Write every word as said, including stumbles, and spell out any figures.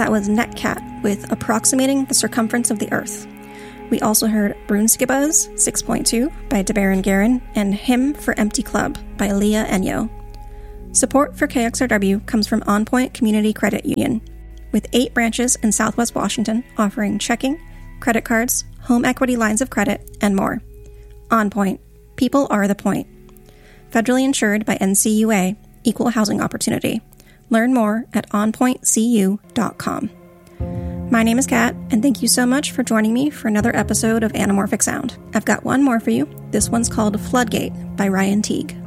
that was Netcat with Approximating the Circumference of the Earth. We also heard Brunskibuzz six point two by DeBaron Guerin and Hymn for Empty Club by Leah Enyo. Support for K X R W comes from On Point Community Credit Union, with eight branches in Southwest Washington offering checking, credit cards, home equity lines of credit, and more. On Point. People are the point. Federally insured by N C U A, Equal Housing Opportunity. Learn more at on point c u dot com. My name is Kat, and thank you so much for joining me for another episode of Anamorphic Sound. I've got one more for you. This one's called Floodgate by Ryan Teague.